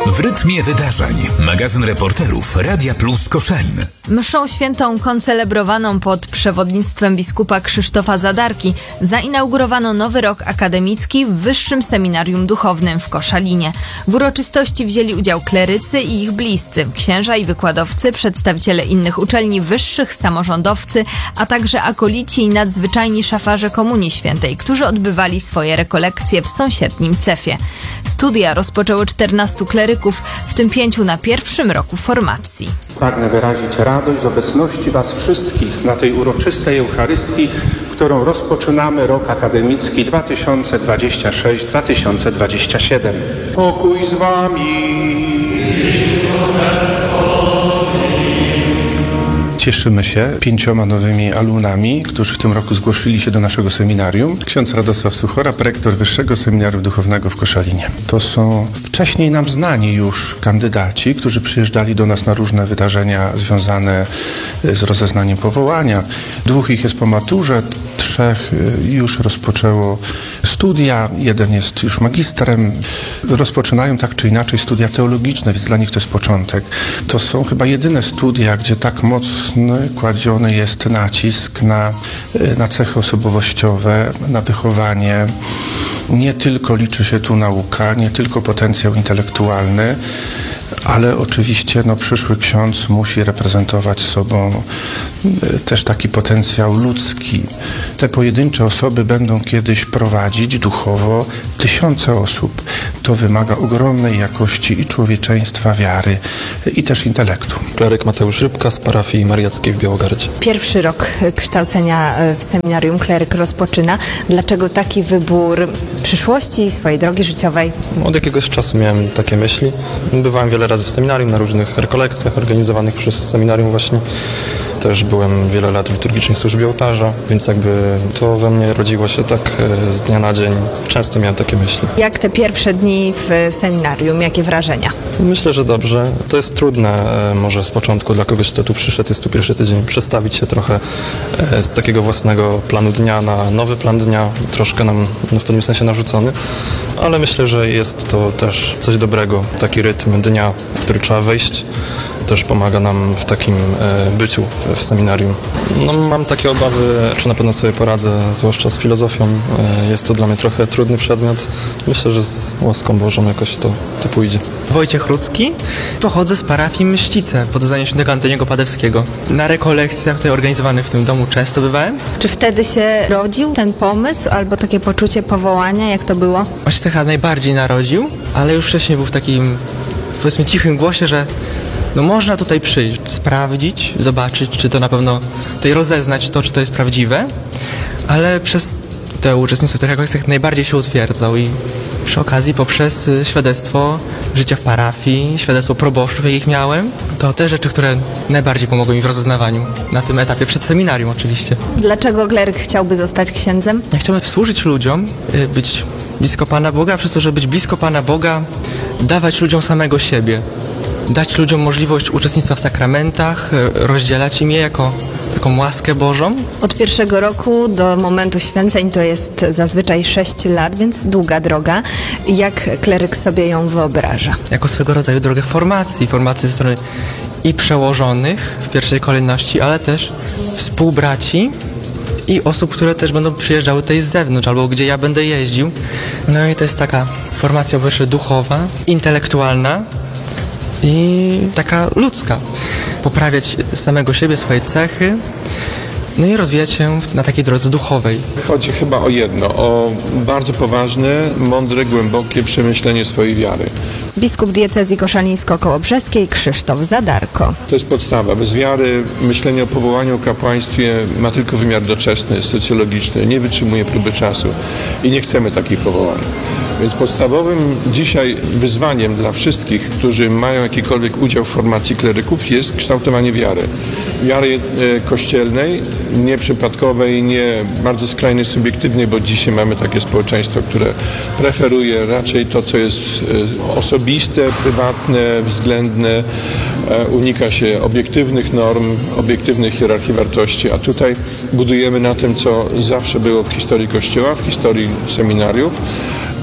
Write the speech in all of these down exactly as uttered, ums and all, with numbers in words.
W rytmie wydarzeń. Magazyn reporterów Radia Plus Koszalin. Mszą świętą koncelebrowaną pod przewodnictwem biskupa Krzysztofa Zadarki zainaugurowano nowy rok akademicki w Wyższym Seminarium Duchownym w Koszalinie. W uroczystości wzięli udział klerycy i ich bliscy, księża i wykładowcy, przedstawiciele innych uczelni wyższych, samorządowcy, a także akolici i nadzwyczajni szafarze Komunii Świętej, którzy odbywali swoje rekolekcje w sąsiednim cefie. Studia rozpoczęło czternastu kleryków, w tym pięciu na pierwszym roku formacji. Pragnę wyrazić radość z obecności Was wszystkich na tej uroczystej Eucharystii, którą rozpoczynamy rok akademicki dwa tysiące dwudziesty szósty dwa tysiące dwudziesty siódmy. Pokój z Wami! Cieszymy się pięcioma nowymi alumnami, którzy w tym roku zgłosili się do naszego seminarium. Ksiądz Radosław Suchora, prerektor Wyższego Seminarium Duchownego w Koszalinie. To są wcześniej nam znani już kandydaci, którzy przyjeżdżali do nas na różne wydarzenia związane z rozeznaniem powołania. Dwóch ich jest po maturze, trzech już rozpoczęło studia, jeden jest już magistrem. Rozpoczynają tak czy inaczej studia teologiczne, więc dla nich to jest początek. To są chyba jedyne studia, gdzie tak mocno kładziony jest nacisk na, na cechy osobowościowe, na wychowanie. Nie tylko liczy się tu nauka, nie tylko potencjał intelektualny, ale oczywiście no, przyszły ksiądz musi reprezentować sobą też taki potencjał ludzki. Te pojedyncze osoby będą kiedyś prowadzić duchowo tysiące osób. To wymaga ogromnej jakości i człowieczeństwa, wiary i też intelektu. Kleryk Mateusz Rybka z parafii mariackiej w Białogardzie. Pierwszy rok kształcenia w seminarium kleryk rozpoczyna. Dlaczego taki wybór przyszłości, swojej drogi życiowej? Od jakiegoś czasu miałem takie myśli. Bywałem wiele razy w seminarium, na różnych rekolekcjach organizowanych przez seminarium właśnie. Też byłem wiele lat w liturgicznej służbie ołtarza, więc jakby to we mnie rodziło się tak z dnia na dzień. Często miałem takie myśli. Jak te pierwsze dni w seminarium? Jakie wrażenia? Myślę, że dobrze. To jest trudne może z początku dla kogoś, kto tu przyszedł, jest tu pierwszy tydzień, przestawić się trochę z takiego własnego planu dnia na nowy plan dnia, troszkę nam w pewnym sensie narzucony, ale myślę, że jest to też coś dobrego, taki rytm dnia, w który trzeba wejść. Też pomaga nam w takim e, byciu w, w seminarium. No, mam takie obawy, czy na pewno sobie poradzę, zwłaszcza z filozofią. E, jest to dla mnie trochę trudny przedmiot. Myślę, że z łaską Bożą jakoś to, to pójdzie. Wojciech Rudzki. Pochodzę z parafii Mścice pod doznaniem świętego Antoniego Padewskiego. Na rekolekcjach tutaj organizowanych w tym domu często bywałem. Czy wtedy się rodził ten pomysł albo takie poczucie powołania? Jak to było? On się chyba najbardziej narodził, ale już wcześniej był w takim, powiedzmy, cichym głosie, że no można tutaj przyjść, sprawdzić, zobaczyć, czy to na pewno tutaj rozeznać to, czy to jest prawdziwe, ale przez te uczestnictwo w tych rekolekcjach najbardziej się utwierdzał i przy okazji poprzez świadectwo życia w parafii, świadectwo proboszczów, jakich miałem, to te rzeczy, które najbardziej pomogły mi w rozeznawaniu na tym etapie przed seminarium oczywiście. Dlaczego kleryk chciałby zostać księdzem? Ja chciałbym służyć ludziom, być blisko Pana Boga, a przez to, żeby być blisko Pana Boga, dawać ludziom samego siebie. Dać ludziom możliwość uczestnictwa w sakramentach, rozdzielać im je jako taką łaskę Bożą. Od pierwszego roku do momentu święceń to jest zazwyczaj sześć lat, więc długa droga. Jak kleryk sobie ją wyobraża? Jako swego rodzaju drogę formacji. Formacji ze strony i przełożonych w pierwszej kolejności, ale też współbraci i osób, które też będą przyjeżdżały tutaj z zewnątrz, albo gdzie ja będę jeździł. No i to jest taka formacja po pierwsze duchowa, intelektualna, i taka ludzka. Poprawiać samego siebie, swoje cechy, no i rozwijać się na takiej drodze duchowej. Chodzi chyba o jedno, o bardzo poważne, mądre, głębokie przemyślenie swojej wiary. Biskup diecezji koszalińsko-kołobrzeskiej Krzysztof Zadarko. To jest podstawa. Bez wiary myślenie o powołaniu, o kapłaństwie ma tylko wymiar doczesny, socjologiczny, nie wytrzymuje próby czasu i nie chcemy takich powołań. Więc podstawowym dzisiaj wyzwaniem dla wszystkich, którzy mają jakikolwiek udział w formacji kleryków, jest kształtowanie wiary. Wiary e, kościelnej, nie przypadkowej, nie bardzo skrajnie subiektywnej, bo dzisiaj mamy takie społeczeństwo, które preferuje raczej to, co jest e, osobiste, prywatne, względne, e, unika się obiektywnych norm, obiektywnej hierarchii wartości, a tutaj budujemy na tym, co zawsze było w historii Kościoła, w historii seminariów,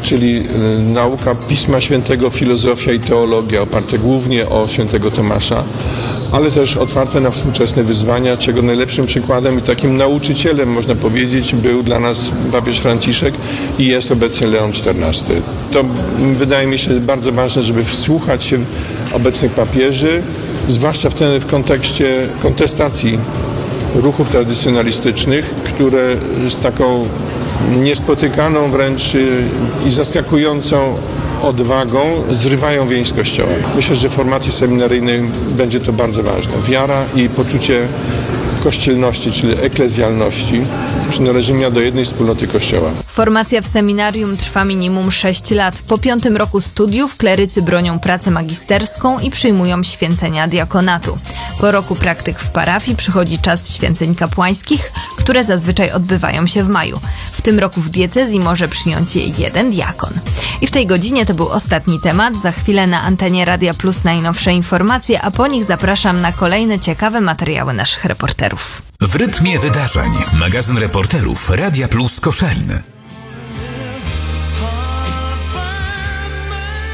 czyli nauka Pisma Świętego, filozofia i teologia, oparte głównie o świętego Tomasza, ale też otwarte na współczesne wyzwania, czego najlepszym przykładem i takim nauczycielem, można powiedzieć, był dla nas papież Franciszek i jest obecnie Leon czternasty. To wydaje mi się bardzo ważne, żeby wsłuchać się w obecnych papieży, zwłaszcza wtedy w kontekście kontestacji ruchów tradycjonalistycznych, które z taką niespotykaną wręcz i zaskakującą odwagą zrywają więź z Kościołem. Myślę, że w formacji seminaryjnej będzie to bardzo ważne. Wiara i poczucie kościelności, czyli eklezjalności, przynależenia do jednej wspólnoty Kościoła. Formacja w seminarium trwa minimum sześć lat. Po piątym roku studiów klerycy bronią pracę magisterską i przyjmują święcenia diakonatu. Po roku praktyk w parafii przychodzi czas święceń kapłańskich, które zazwyczaj odbywają się w maju. W tym roku w diecezji może przyjąć je jeden diakon. I w tej godzinie to był ostatni temat. Za chwilę na antenie Radia Plus najnowsze informacje, a po nich zapraszam na kolejne ciekawe materiały naszych reporterów. W rytmie wydarzeń. Magazyn reporterów Radia Plus Koszalin.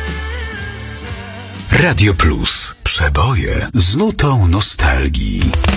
Radio Plus. Przeboje z nutą nostalgii.